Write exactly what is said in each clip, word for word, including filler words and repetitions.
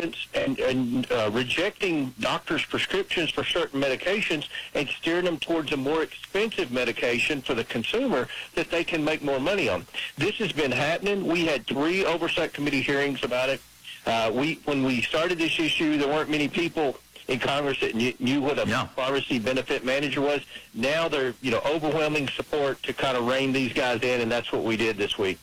patients and, and uh, rejecting doctors' prescriptions for certain medications and steering them towards a more expensive medication for the consumer that they can make more money on. This has been happening. We had three oversight committee hearings about it. Uh, we when we started this issue, there weren't many people in Congress that knew, knew what a yeah. pharmacy benefit manager was. Now they're, you know, overwhelming support to kind of rein these guys in, and that's what we did this week.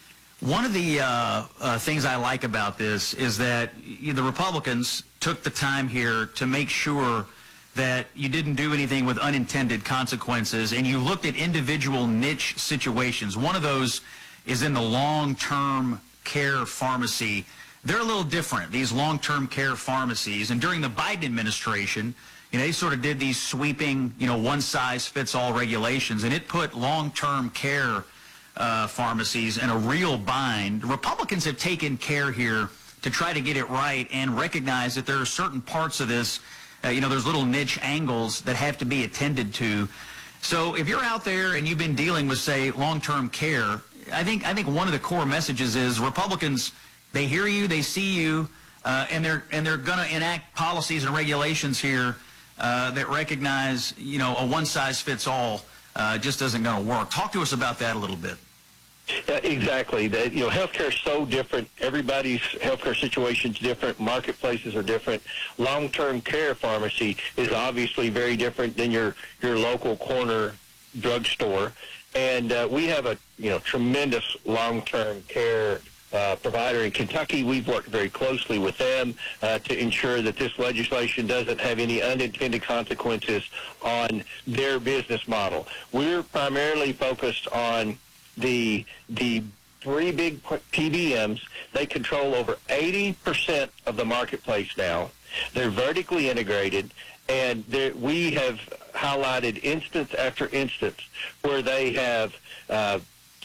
One of the uh, uh, things I like about this is that you, the Republicans took the time here to make sure that you didn't do anything with unintended consequences, and you looked at individual niche situations. One of those is in the long-term care pharmacy. They're a little different, these long-term care pharmacies. And during the Biden administration, you know, they sort of did these sweeping, you know, one-size-fits-all regulations, and it put long-term care uh, pharmacies in a real bind. Republicans have taken care here to try to get it right and recognize that there are certain parts of this, uh, you know, there's little niche angles that have to be attended to. So if you're out there and you've been dealing with, say, long-term care, I think I think one of the core messages is Republicans, they hear you, they see you, uh, and they're and they're going to enact policies and regulations here uh, that recognize, you know, a one-size-fits-all uh, just isn't going to work. Talk to us about that a little bit. Uh, exactly. The, you know, healthcare is so different. Everybody's healthcare situation is different. Marketplaces are different. Long-term care pharmacy is obviously very different than your your local corner drugstore. And uh, we have a you know tremendous long-term care uh, provider in Kentucky. We've worked very closely with them uh, to ensure that this legislation doesn't have any unintended consequences on their business model. We're primarily focused on the the three big P B Ms. They control over eighty percent of the marketplace now. They're vertically integrated, and we have highlighted instance after instance where they have uh,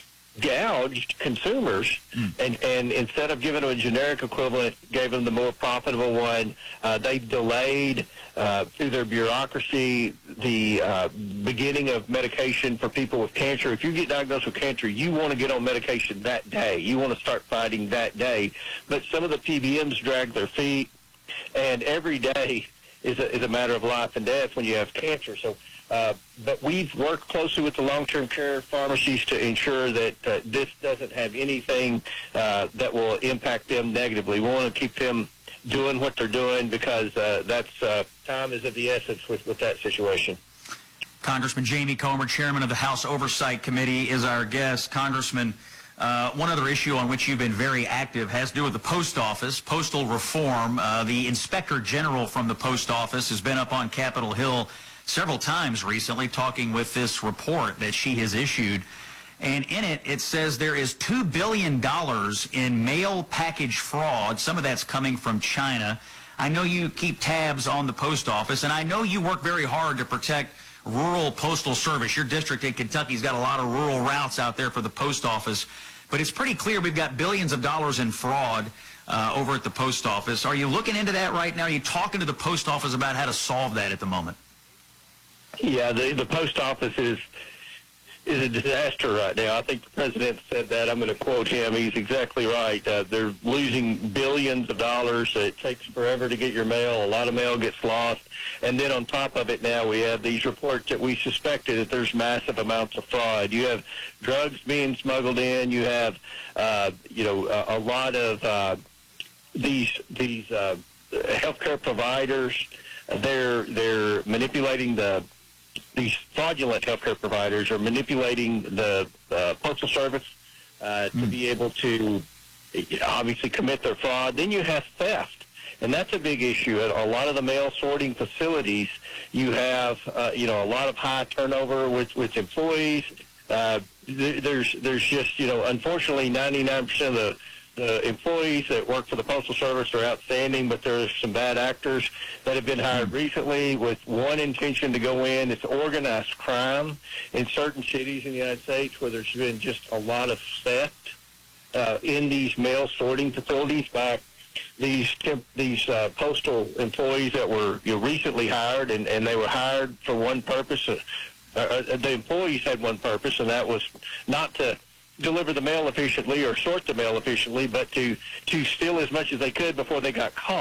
gouged consumers, mm. and, and instead of giving them a generic equivalent, gave them the more profitable one. Uh, they delayed, uh, through their bureaucracy, the uh, beginning of medication for people with cancer. If you get diagnosed with cancer, you want to get on medication that day. You want to start fighting that day. But some of the P B Ms drag their feet, and every day is a, is a matter of life and death when you have cancer. So, uh, but we've worked closely with the long-term care pharmacies to ensure that uh, this doesn't have anything uh, that will impact them negatively. We want to keep them doing what they're doing because uh, that's uh, time is of the essence with, with that situation. Congressman Jamie Comer, chairman of the House Oversight Committee, is our guest. Congressman, uh, one other issue on which you've been very active has to do with the post office, postal reform. Uh, the inspector general from the post office has been up on Capitol Hill several times recently talking with this report that she has issued. And in it, it says there is two billion dollars in mail package fraud. Some of that's coming from China. I know you keep tabs on the post office, and I know you work very hard to protect rural postal service. Your district in Kentucky's got a lot of rural routes out there for the post office. But it's pretty clear we've got billions of dollars in fraud uh, over at the post office. Are you looking into that right now? Are you talking to the post office about how to solve that at the moment? Yeah, the, the post office is is a disaster right now. I think the president said that. I'm going to quote him. He's exactly right. Uh, they're losing billions of dollars. It takes forever to get your mail. A lot of mail gets lost. And then on top of it now, we have these reports that we suspected that there's massive amounts of fraud. You have drugs being smuggled in. You have, uh, you know, a, a lot of uh, these these uh, healthcare providers. They're they're manipulating the these fraudulent healthcare providers are manipulating the uh, Postal Service uh, to mm. be able to obviously commit their fraud. Then you have theft, and that's a big issue. At a lot of the mail sorting facilities, you have uh, you know a lot of high turnover with with employees. Uh, there's there's just you know unfortunately ninety-nine percent of the The employees that work for the Postal Service are outstanding, but there's some bad actors that have been hired recently with one intention to go in. It's organized crime in certain cities in the United States where there's been just a lot of theft uh, in these mail sorting facilities by these these uh, postal employees that were you know, recently hired, and, and they were hired for one purpose. Uh, uh, the employees had one purpose, and that was not to deliver the mail efficiently or sort the mail efficiently, but to, to steal as much as they could before they got caught.